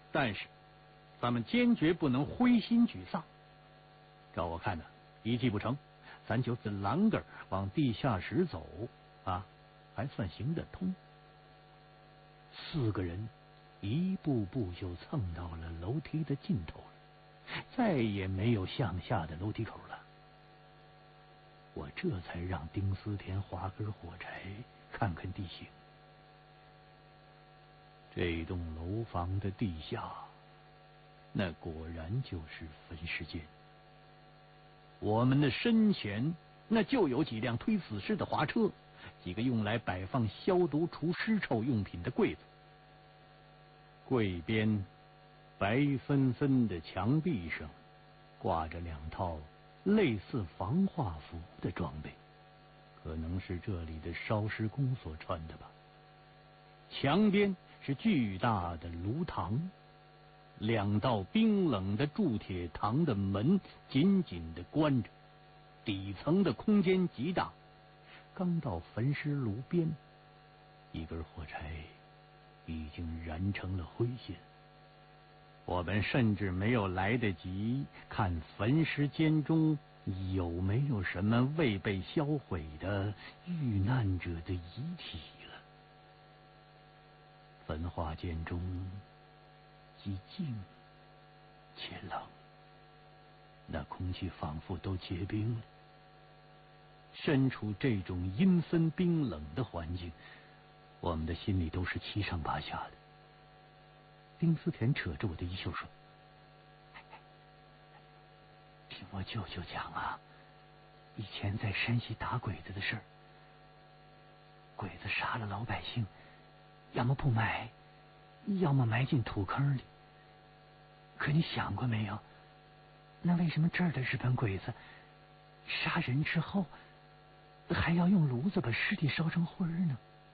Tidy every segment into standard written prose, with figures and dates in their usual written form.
但是咱们坚决不能灰心沮丧。照我看呢，一计不成，咱就自栏杆往地下室走啊，还算行得通。4个人一步步就蹭到了楼梯的尽头了，再也没有向下的楼梯口了。我这才让丁思甜划根火柴，看看地形。这栋楼房的地下，那果然就是焚尸间。我们的身前那就有几辆推死尸的滑车，几个用来摆放消毒除尸臭用品的柜子。柜边白森森的墙壁上挂着2套类似防化服的装备，可能是这里的烧尸工所穿的吧。墙边是巨大的炉膛，2道冰冷的铸铁膛的门紧紧地关着，底层的空间极大。刚到焚尸炉边，一根火柴已经燃成了灰烬。我们甚至没有来得及看焚尸间中有没有什么未被销毁的遇难者的遗体了。焚化间中极静且冷，那空气仿佛都结冰了。身处这种阴森冰冷的环境，我们的心里都是七上八下的。丁思甜扯着我的衣袖说：“听我舅舅讲啊，以前在山西打鬼子的事儿，鬼子杀了老百姓，要么不埋，要么埋进土坑里。可你想过没有，那为什么这儿的日本鬼子杀人之后还要用炉子把尸体烧成灰呢？”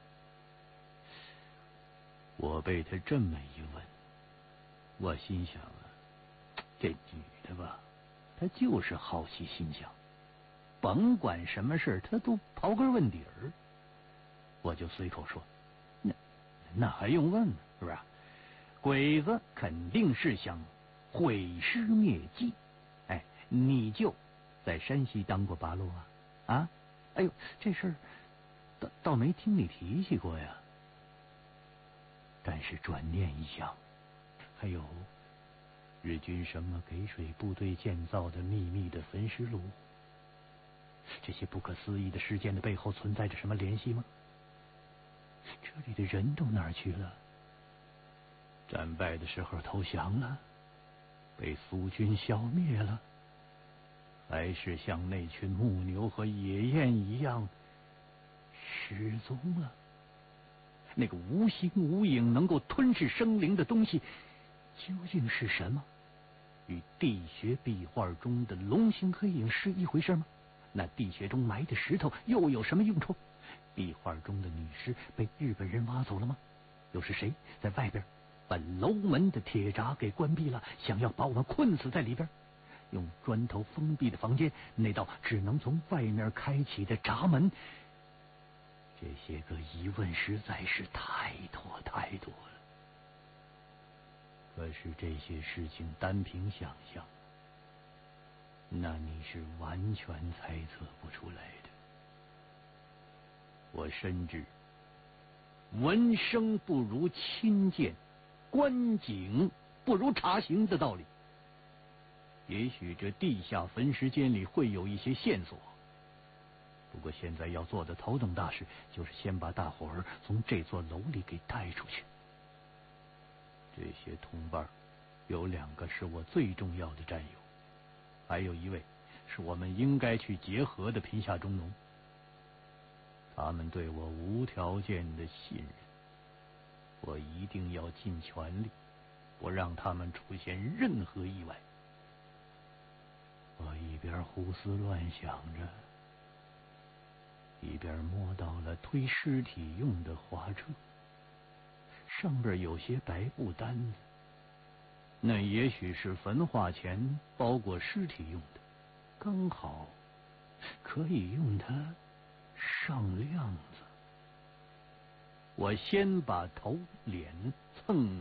我被他这么一问，我心想啊，这女的吧，她就是好奇心强，甭管什么事她都刨根问底儿。我就随口说，那还用问呢，是不是？鬼子肯定是想毁尸灭迹。哎，你就在山西当过八路啊？啊？哎呦，这事儿倒没听你提起过呀。但是转念一想，还有日军什么给水部队建造的秘密的焚尸炉，这些不可思议的事件的背后存在着什么联系吗？这里的人都哪儿去了？战败的时候投降了，被苏军消灭了，还是像那群牧牛和野雁一样失踪了？那个无形无影能够吞噬生灵的东西究竟是什么？与地穴壁画中的龙形黑影是一回事吗？那地穴中埋的石头又有什么用处？壁画中的女尸被日本人挖走了吗？又是谁在外边把楼门的铁闸给关闭了，想要把我们困死在里边？用砖头封闭的房间，那道只能从外面开启的闸门，这些个疑问实在是太多太多了。可是这些事情单凭想象，那你是完全猜测不出来的。我深知闻声不如亲见，观景不如查行的道理。也许这地下焚尸间里会有一些线索，不过现在要做的头等大事就是先把大伙儿从这座楼里给带出去。这些同伴有2个是我最重要的战友，还有1位是我们应该去结合的贫下中农。他们对我无条件的信任，我一定要尽全力，不让他们出现任何意外。我一边胡思乱想着，一边摸到了推尸体用的滑车，上边有些白布单子，那也许是焚化前包裹尸体用的，刚好可以用它上亮子。我先把头脸蹭